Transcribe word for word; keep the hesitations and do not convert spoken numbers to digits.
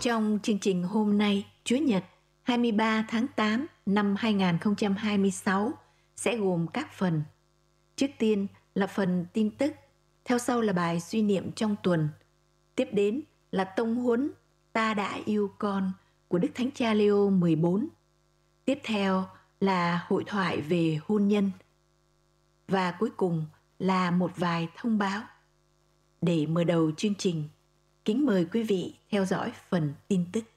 Trong chương trình hôm nay, Chúa Nhật hai mươi ba tháng tám năm hai nghìn không trăm hai mươi sáu sẽ gồm các phần. Trước tiên là phần tin tức, theo sau là bài suy niệm trong tuần. Tiếp đến là tông huấn Ta đã yêu con của Đức Thánh Cha Leo mười bốn. Tiếp theo là hội thoại về hôn nhân. Và cuối cùng là một vài thông báo. Để mở đầu chương trình, kính mời quý vị theo dõi phần tin tức.